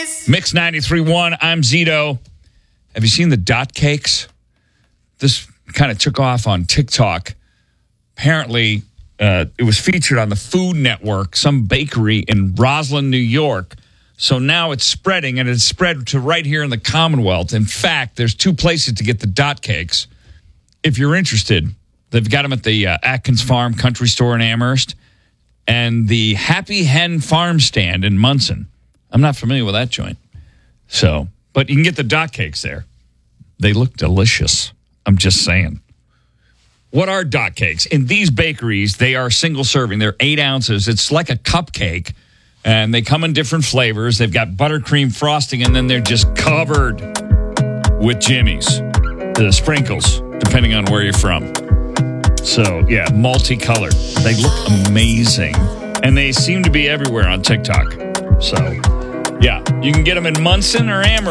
Mix 93.1, I'm Zito. Have you seen the dot cakes? This kind of took off on TikTok. Apparently, it was featured on the Food Network, some bakery in Roslyn, New York. So now it's spreading, and it's spread to right here in the Commonwealth. In fact, there's two places to get the dot cakes. If you're interested, they've got them at the Atkins Farm Country Store in Amherst and the Happy Hen Farm Stand in Munson. I'm not familiar with that joint. So, but you can get the dot cakes there. They look delicious. I'm just saying. What are dot cakes? In these bakeries, they are single serving. They're 8 ounces. It's like a cupcake, and they come in different flavors. They've got buttercream frosting, and then they're just covered with jimmies, the sprinkles, depending on where you're from. So, yeah, multicolored. They look amazing, and they seem to be everywhere on TikTok. So, yeah, you can get them in Munson or Amherst.